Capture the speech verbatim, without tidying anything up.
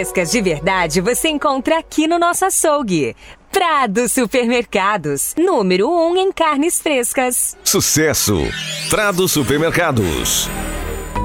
Frescas de verdade você encontra aqui no nosso açougue. Prado Supermercados, número um em carnes frescas. Sucesso! Prado Supermercados.